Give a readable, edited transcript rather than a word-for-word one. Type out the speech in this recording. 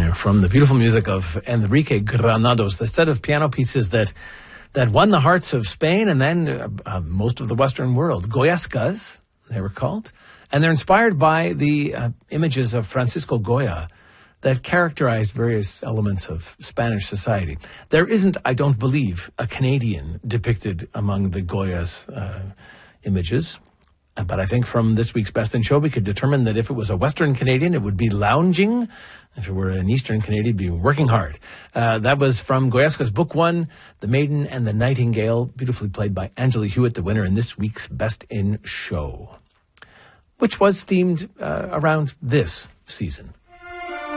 there from the beautiful music of Enrique Granados, the set of piano pieces that won the hearts of Spain and then most of the Western world. Goyescas, they were called. And they're inspired by the images of Francisco Goya that characterized various elements of Spanish society. There isn't, I don't believe, a Canadian depicted among the Goya's images. But I think from this week's Best in Show, we could determine that if it was a Western Canadian, it would be lounging. If it were an Eastern Canadian, it'd be working hard. That was from Goyesca's Book 1, The Maiden and the Nightingale, beautifully played by Angela Hewitt, the winner in this week's Best in Show, which was themed around this season.